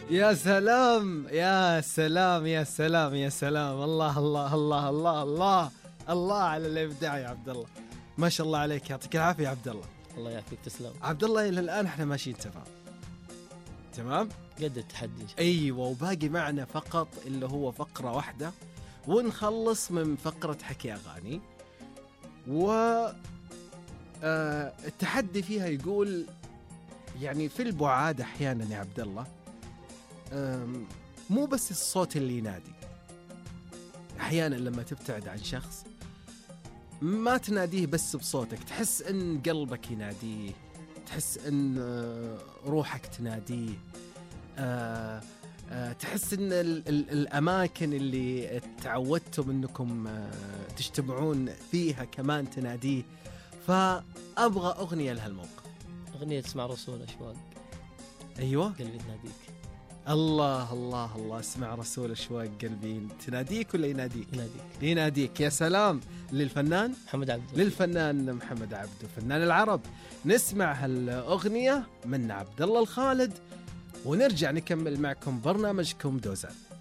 يا سلام يا سلام يا سلام يا سلام، الله الله الله الله الله الله على الابداع يا عبد الله، ما شاء الله عليك، يعطيك العافيه يا عبد الله. الله يعافيك، تسلم. عبد الله الى الان احنا ماشيين تمام قد التحدي. ايوه، وباقي معنا فقط اللي هو فقره واحده ونخلص من فقره حكي اغاني. و التحدي فيها يقول يعني في البعاد احيانا يا عبد الله، مو بس الصوت اللي ينادي، احيانا لما تبتعد عن شخص ما تناديه بس بصوتك، تحس ان قلبك يناديه، تحس ان روحك تناديه، تحس ان الاماكن اللي تعودتم انكم تجتمعون فيها كمان تناديه. فابغى اغنيه لهالموقف. اغنيه اسمع رسول اشواق. ايوه، قلبي تناديك. الله الله الله، اسمع رسول اشواق قلبي تناديك ولا يناديك؟ يناديك. يناديك. يا سلام. للفنان محمد عبده. للفنان محمد عبده، فنان العرب. نسمع هالأغنية من عبد الله الخالد ونرجع نكمل معكم برنامجكم دوزان.